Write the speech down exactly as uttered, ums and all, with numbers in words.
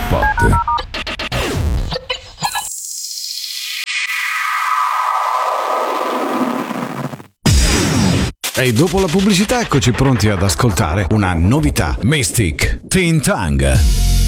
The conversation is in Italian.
Spot. E dopo la pubblicità eccoci pronti ad ascoltare una novità. Mystic, Tin Tongue.